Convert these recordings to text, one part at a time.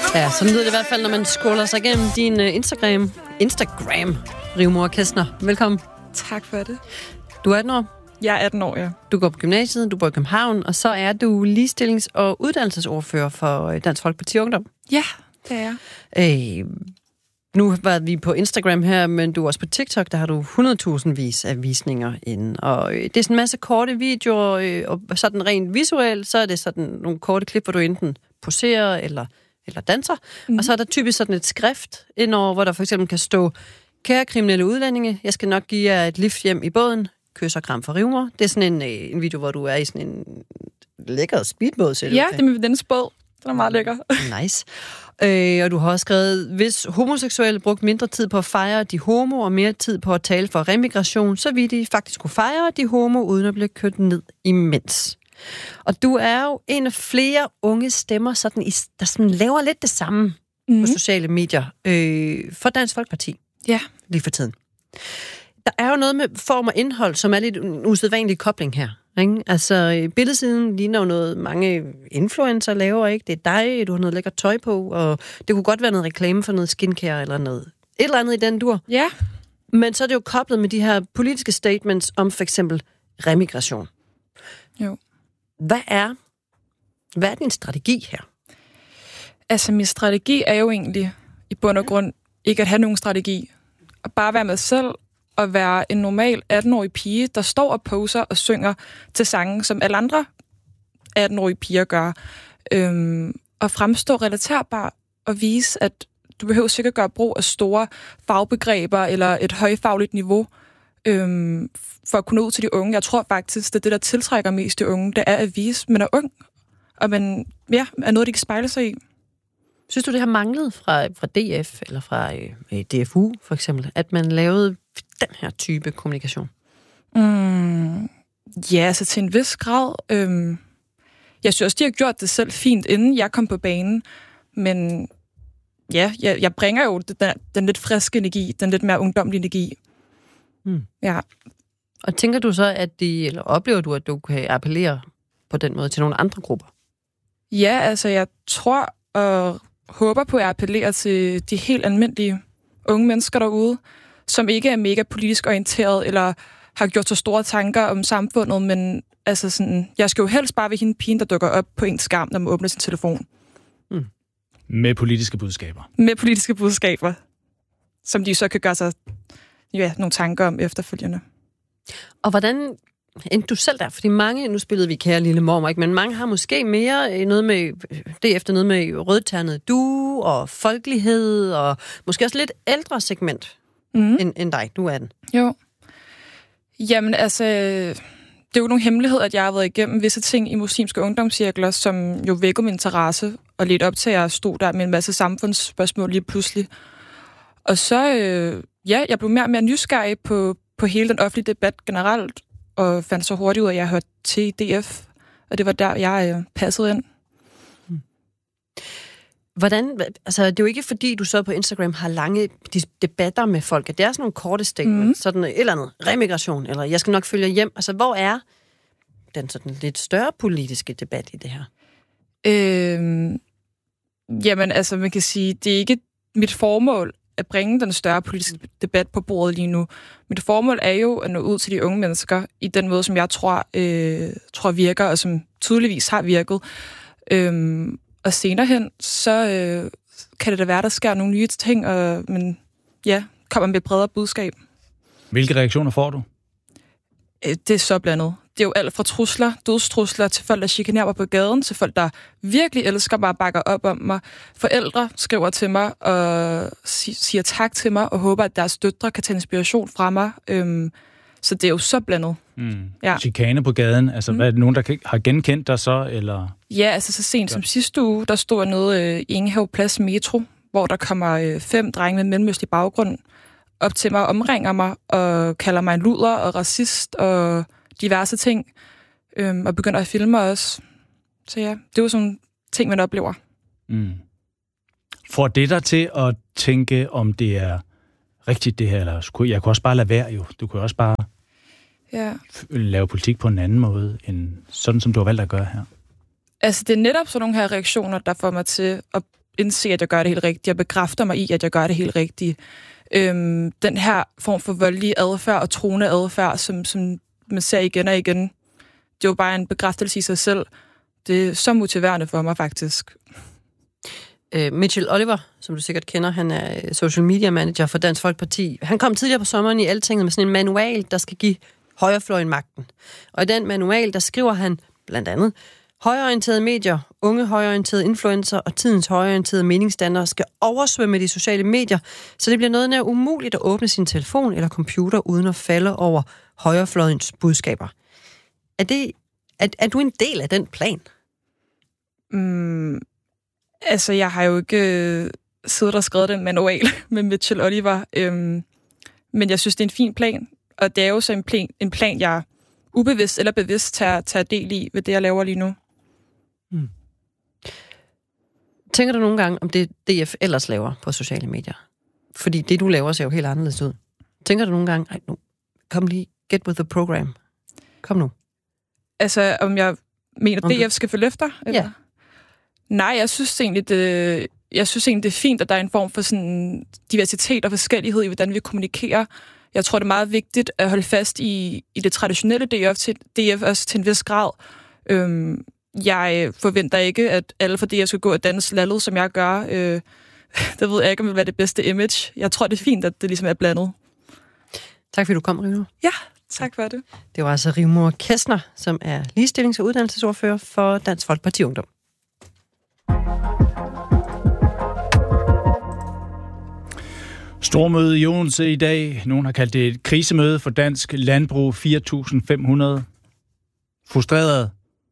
Ja, sådan lyder det i hvert fald, når man scroller sig igennem din Instagram, Rigmor Kestner. Velkommen. Tak for det. Du er 18 år. Jeg er 18 år, ja. Du går på gymnasiet, du bor i København, og så er du ligestillings- og uddannelsesordfører for Dansk Folkeparti Ungdom. Ja, det er jeg. Nu var vi på Instagram her, men du er også på TikTok, der har du 100.000 vis af visninger inde. Og det er sådan en masse korte videoer, og sådan rent visuelt, så er det sådan nogle korte klip, hvor du enten poserer eller danser. Og så er der typisk sådan et skrift indover, hvor der for eksempel kan stå: kære kriminelle udlændinge, jeg skal nok give jer et lift hjem i båden. Kys og kram for Rigmor. Det er sådan en video, hvor du er i sådan en lækker speedbåd, ser det Ja, det er min vens båd. Den er meget lækker. Nice. Og du har også skrevet: hvis homoseksuelle brugte mindre tid på at fejre de homo og mere tid på at tale for remigration, så ville de faktisk kunne fejre de homo, uden at blive kørt ned imens. Og du er jo en af flere unge stemmer, der sådan laver lidt det samme på sociale medier for Dansk Folkeparti. Ja. Lige for tiden. Der er jo noget med form og indhold, som er lidt en usædvanlig kobling her. Ikke? Altså, billedsiden ligner jo noget, mange influencer laver, ikke? Det er dig, du har noget lækkert tøj på, og det kunne godt være noget reklame for noget skincare eller noget. Et eller andet i den dur. Ja. Men så er det jo koblet med de her politiske statements om for eksempel remigration. Jo. Hvad er din strategi her? Altså, min strategi er jo egentlig i bund og grund ikke at have nogen strategi. Og bare være med selv og være en normal 18-årig pige, der står og poser og synger til sange, som alle andre 18-årige piger gør. Og fremstå relaterbar og vise, at du behøver sikkert gøre brug af store fagbegreber eller et højfagligt niveau for at kunne nå ud til de unge. Jeg tror faktisk, det der tiltrækker mest de unge, det er at vise, at man er ung, og man er noget, de kan spejle sig i. Synes du, det har manglet fra DF eller fra DFU for eksempel, at man lavede den her type kommunikation? Ja, altså til en vis grad. Jeg synes også, de har gjort det selv fint, inden jeg kom på banen. Men ja, jeg bringer jo den lidt friske energi, den lidt mere ungdomlige energi. Ja. Og tænker du så, eller oplever du, at du kan appellere på den måde til nogle andre grupper? Ja, altså jeg tror og håber på, at jeg appellerer til de helt almindelige unge mennesker derude, som ikke er mega politisk orienteret eller har gjort så store tanker om samfundet, men altså sådan, jeg skal jo helst bare være hende pigen, der dukker op på en skærm, når man åbner sin telefon. Med politiske budskaber. Med politiske budskaber, som de så kan gøre sig nogle tanker om efterfølgende. Og hvordan endte du selv der? Fordi mange, nu spillede vi Kære Lille Mormor, ikke? Men mange har måske mere noget med, derefter noget med rødternet du og folkelighed, og måske også lidt ældre segment end dig. Du er den. Jo. Jamen altså, det er jo nogen hemmelighed, at jeg har været igennem visse ting i muslimske ungdomscirkler, som jo vækkede min interesse, og lidt op til, at jeg stod der med en masse samfundsspørgsmål lige pludselig. Og så, jeg blev mere og mere nysgerrig på hele den offentlige debat generelt, og fandt så hurtigt ud, at jeg hørte til DF, og det var der, jeg passede ind. Hvordan, altså det er jo ikke fordi, du så på Instagram har lange debatter med folk, at det er sådan nogle korte statements, sådan et eller andet, remigration, eller jeg skal nok følge hjem. Altså, hvor er den sådan lidt større politiske debat i det her? Jamen, altså man kan sige, det er ikke mit formål at bringe den større politiske debat på bordet lige nu. Mit formål er jo at nå ud til de unge mennesker i den måde, som jeg tror virker, og som tydeligvis har virket. Og senere hen, så kan det da være, der sker nogle nye ting, men ja, kommer med et bredere budskab. Hvilke reaktioner får du? Det er så blandet. Det er jo alt fra trusler, dødstrusler, til folk, der chikanerer mig på gaden, til folk, der virkelig elsker mig og bakker op om mig. Forældre skriver til mig og siger tak til mig, og håber, at deres døtre kan tage inspiration fra mig. Så det er jo så blandet. Ja. Chikane på gaden, altså hvad er det nogen, der har genkendt dig så, eller? Ja, altså så sent som sidste uge, der stod jeg nede i Ingehave Plads Metro, hvor der kommer 5 drenge med mellemøstlig baggrund op til mig og omringer mig, og kalder mig en luder og racist og diverse ting, og begynder at filme os. Så ja, det er jo sådan ting, man oplever. Får det dig til at tænke, om det er rigtigt det her, eller jeg kunne også bare lade være jo. Du kunne også bare lave politik på en anden måde, end sådan som du har valgt at gøre her. Altså, det er netop sådan nogle her reaktioner, der får mig til at indse, at jeg gør det helt rigtigt. Jeg bekræfter mig i, at jeg gør det helt rigtigt. Den her form for voldelig adfærd og truende adfærd, som man ser igen og igen, det er jo bare en bekræftelse i sig selv. Det er så motiverende for mig, faktisk. Mitchell Oliver, som du sikkert kender, han er social media manager for Dansk Folkeparti. Han kom tidligere på sommeren i Altinget med sådan en manual, der skal give højrefløjen magten. Og i den manual, der skriver han blandt andet, højreorienterede medier, unge højreorienterede influencer og tidens højreorienterede meningsdannere skal oversvømme de sociale medier, så det bliver noget nær umuligt at åbne sin telefon eller computer uden at falde over højrefløjens budskaber. Er du en del af den plan? Altså, jeg har jo ikke siddet og skrevet den manual med Mitchell Oliver, men jeg synes, det er en fin plan, og det er jo så en plan, jeg ubevidst eller bevidst tager del i ved det, jeg laver lige nu. Tænker du nogle gange om det, DF ellers laver på sociale medier? Fordi det, du laver, ser jo helt anderledes ud. Tænker du nogle gange, nu, kom lige, get with the program. Kom nu. Altså, om jeg mener, DF skal følge efter? Eller? Ja. Nej, jeg synes egentlig, det er fint, at der er en form for sådan diversitet og forskellighed i, hvordan vi kommunikerer. Jeg tror, det er meget vigtigt at holde fast i det traditionelle DF også til en vis grad. Jeg forventer ikke, at alle fra DF skal gå og danse lallet, som jeg gør. Det ved jeg ikke, om det vil være det bedste image. Jeg tror, det er fint, at det ligesom er blandet. Tak fordi du kom, Rigmor. Ja, tak for det. Det var altså Rigmor Kestner, som er ligestillings- og uddannelsesordfører for Dansk Folkeparti Ungdom. Stormøde i Odense i dag. Nogen har kaldt det et krisemøde for dansk landbrug. 4.500 frustrerede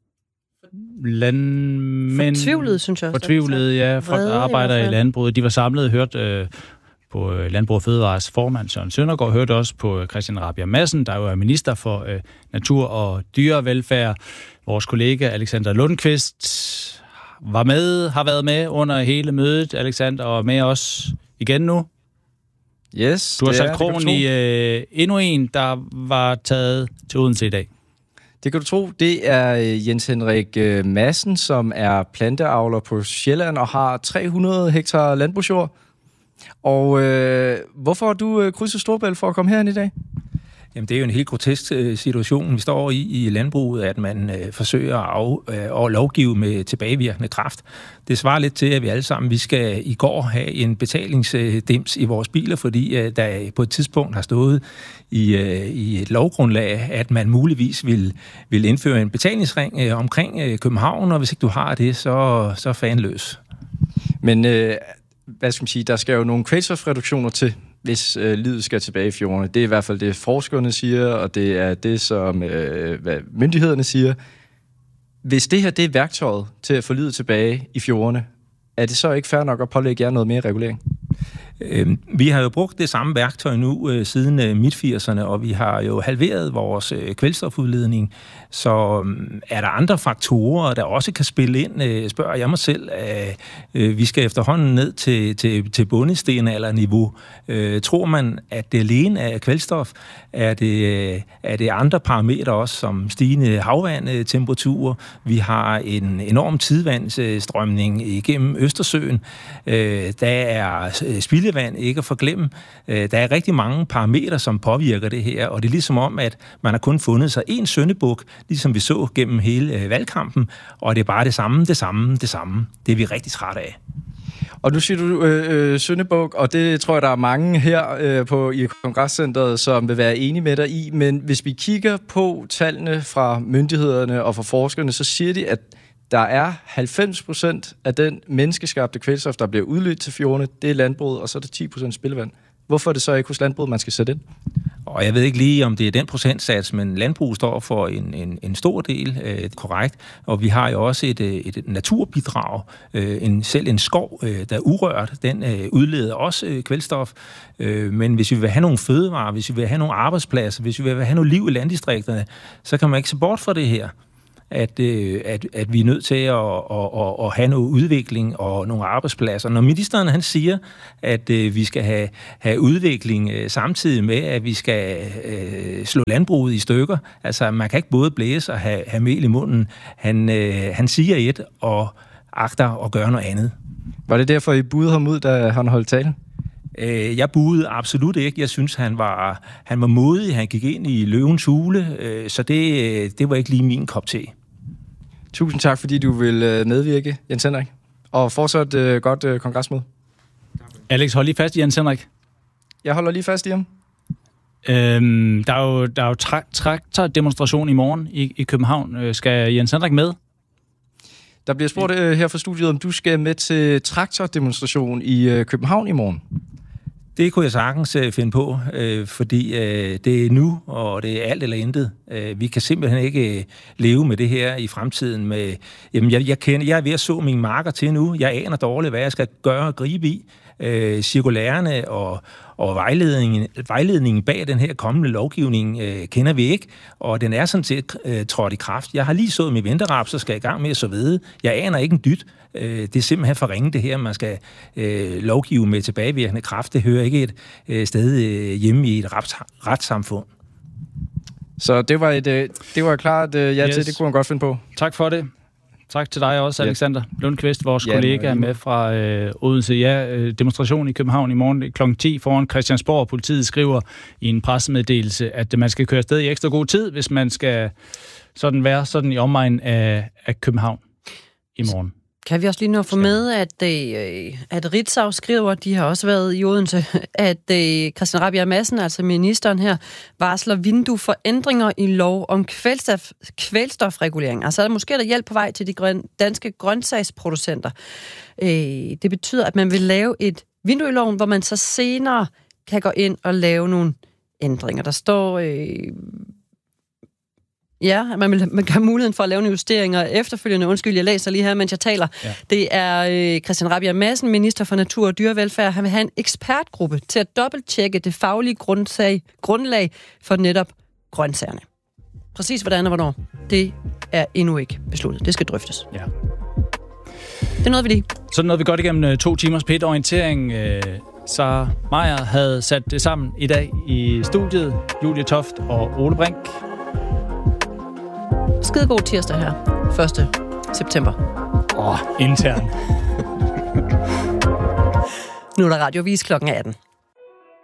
landmænd. Fortvivlede, synes jeg. Fortvivlede, ja. Folk, der arbejder i landbruget. De var samlet og hørt på Landbrug og Fødevares formand Søren Søndergaard. Hørte også på Christian Rabjerg Madsen, der jo er minister for natur og dyrevelfærd. Vores kollega Alexander Lundqvist har været med under hele mødet. Alexander, og med os igen nu. Yes, du har sat krogen i endnu en, der var taget til Odense i dag. Det kan du tro. Det er Jens Henrik Madsen, som er planteavler på Sjælland og har 300 hektar landbrugsjord. Og hvorfor har du krydset Storebælt for at komme herind i dag? Jamen, det er jo en helt grotesk situation, vi står i landbruget, at man forsøger at lovgive med tilbagevirkende kraft. Det svarer lidt til, at vi alle sammen vi skal i går have en betalingsdims i vores biler, fordi der på et tidspunkt har stået i et lovgrundlag, at man muligvis vil indføre en betalingsring omkring København, og hvis ikke du har det, så fanløs. Men hvad skal man sige, der skal jo nogle kvælstofreduktioner til, hvis livet skal tilbage i fjordene. Det er i hvert fald det, forskerne siger, og det er det, som hvad myndighederne siger. Hvis det her det er værktøjet til at få livet tilbage i fjordene, er det så ikke fair nok at pålægge jer noget mere regulering? Vi har jo brugt det samme værktøj nu siden midt-80'erne, og vi har jo halveret vores kvælstofudledning. Så er der andre faktorer, der også kan spille ind, spørger jeg mig selv. Vi skal efterhånden ned til bundesten eller niveau. Tror man, at det alene er kvælstof? Er det andre parametre også, som stigende havvand, temperaturer? Vi har en enorm tidevandsstrømning igennem Østersøen. Der er spildevand, ikke at forglemme. Der er rigtig mange parametre, som påvirker det her, og det er ligesom om, at man har kun fundet sig én syndebuk, ligesom vi så gennem hele valgkampen, og det er bare det samme. Det er vi rigtig trætte af. Og nu siger du syndebuk, og det tror jeg, der er mange her i Kongrescenteret, som vil være enige med dig i, men hvis vi kigger på tallene fra myndighederne og fra forskerne, så siger de, at der er 90% af den menneskeskabte kvælstof, der bliver udledt til fjordene, det er landbruget, og så er det 10% spildevand. Hvorfor er det så ikke hos landbruget, man skal sætte ind? Og jeg ved ikke lige, om det er den procentsats, men landbrug står for en stor del, korrekt. Og vi har jo også et naturbidrag. Selv en skov, der er urørt, den udleder også kvælstof. Men hvis vi vil have nogle fødevarer, hvis vi vil have nogle arbejdspladser, hvis vi vil have noget liv i landdistrikterne, så kan man ikke se bort fra det her. At vi er nødt til at have noget udvikling og nogle arbejdspladser. Når ministeren han siger, at vi skal have udvikling samtidig med, at vi skal slå landbruget i stykker, altså man kan ikke både blæse og have mel i munden. Han siger et og agter at gøre noget andet. Var det derfor, I buede ham ud, da han holdt tale? Jeg buede absolut ikke. Jeg synes, han var modig. Han gik ind i løvens hule, så det var ikke lige min kop te. Tusind tak, fordi du vil medvirke, Jens Henrik. Og fortsat godt kongresmøde. Alex, hold lige fast i Jens Henrik. Jeg holder lige fast i ham. Der er jo traktordemonstration i morgen i København. Skal Jens Henrik med? Der bliver spurgt her fra studiet, om du skal med til traktordemonstration i København i morgen. Det kunne jeg sagtens finde på, fordi det er nu, og det er alt eller intet. Vi kan simpelthen ikke leve med det her i fremtiden. Jeg er ved at så mine marker til nu. Jeg aner dårligt, hvad jeg skal gøre og gribe i. Cirkulærerne og vejledningen bag den her kommende lovgivning kender vi ikke, og den er sådan set trådt i kraft. Jeg har lige sået med vinterrap, så skal jeg i gang med at så vide. Jeg aner ikke en dyt. Det er simpelthen for ringe det her, man skal lovgive med tilbagevirkende kraft. Det hører ikke et sted hjemme i et retssamfund. Så det var klart ja til, det kunne man godt finde på. Tak for det. Tak til dig også, Alexander Lundqvist, vores kollega med fra Odense. Ja, demonstration i København i morgen kl. 10 foran Christiansborg. Politiet skriver i en pressemeddelelse, at man skal køre afsted i ekstra god tid, hvis man skal være i omegnen af København i morgen. Kan vi også lige nå at få med, at Ritzau skriver, de har også været i Odense, at Christian Rabjerg Madsen, altså ministeren her, varsler vindue for ændringer i lov om kvælstofregulering. Altså er der måske hjælp på vej til de danske grøntsagsproducenter. Det betyder, at man vil lave et vindue i loven, hvor man så senere kan gå ind og lave nogle ændringer. Der står... Ja, man kan have muligheden for at lave nogle justeringer efterfølgende. Undskyld, jeg læser lige her, mens jeg taler. Ja. Det er Christian Rabjerg Madsen, minister for natur og dyrevelfærd. Han vil have en ekspertgruppe til at dobbelttjekke det faglige grundlag for netop grøntsagerne. Præcis hvordan og hvornår, det er endnu ikke besluttet. Det skal drøftes. Ja. Det nåede vi lige. Så nåede vi godt igennem 2 timers PET-orientering. Så Maja havde sat det sammen i dag i studiet. Julie Toft og Ole Brink. Skide god tirsdag her. 1. september. Intern. Nu er der radiovis klokken 18.